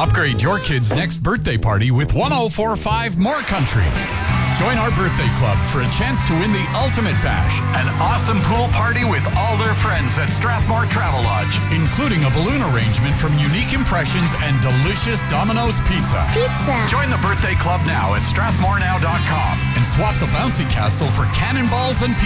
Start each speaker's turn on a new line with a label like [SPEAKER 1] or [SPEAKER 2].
[SPEAKER 1] Upgrade your kid's next birthday party with 1045 More Country. Join our birthday club for a chance to win the ultimate bash.
[SPEAKER 2] An awesome pool party with all their friends at Strathmore Travel Lodge.
[SPEAKER 1] Including a balloon arrangement from Unique Impressions and delicious Domino's Pizza.
[SPEAKER 2] Join the birthday club now at strathmorenow.com.
[SPEAKER 1] And swap the bouncy castle for cannonballs and